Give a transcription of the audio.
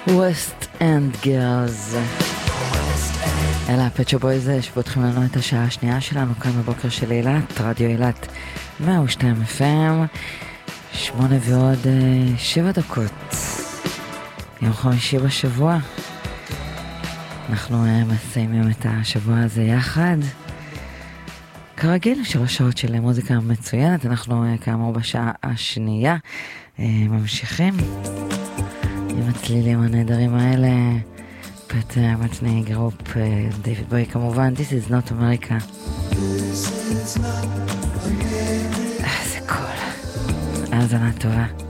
West End Girls. אלה הפט שו בויז שפותחים לנו את השעה השנייה שלנו כאן בבוקר של אילת, רדיו אילת 102 FM, 8 ועוד 7 דקות. יום חמישי בשבוע. אנחנו מסיימים את השבוע הזה יחד. כרגיל 3 שעות של מוזיקה מצוינת. אנחנו כאמור בשעה השנייה ממשיכים עם הצלילים הנהדרים האלה. פט מתני גרופ, דיוויד בוי כמובן. This is not America. איזה קול. האזנה טובה.